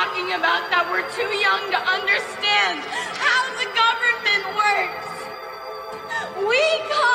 talking about that we're too young to understand how the government works. We